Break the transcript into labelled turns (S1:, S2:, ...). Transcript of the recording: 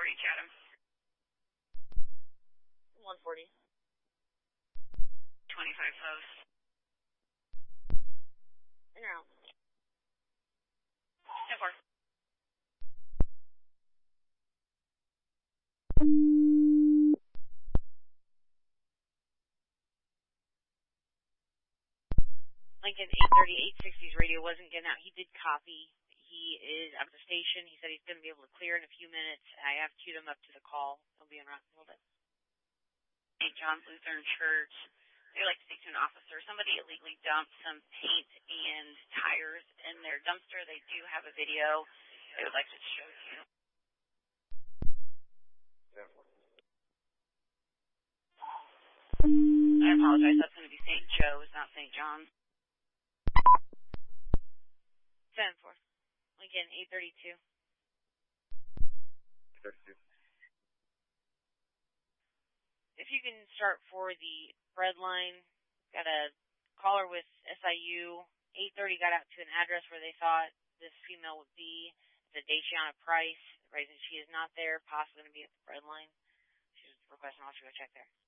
S1: reach Adam.
S2: 140.
S1: 25 post.
S2: In or out?
S1: 10-4.
S2: Lincoln 830, 860's radio wasn't getting out. He did copy. He is out of the station. He said he's going to be able to clear in a few minutes. I have queued him up to the call. He'll be en route in a little bit.
S1: St. John's Lutheran Church. They would like to speak to an officer. Somebody illegally dumped some paint and tires in their dumpster. They do have a video. They would like to show you. I apologize. That's going to be St. Joe's, not St. John's.
S2: 10-4. Lincoln 832.
S3: 32.
S2: If you can start for the bread line, got a caller with SIU. 830 got out to an address where they thought this female would be. It's a Daciana Price. The reason she is not there, possibly going to be at the bread line. She's requesting also go check there.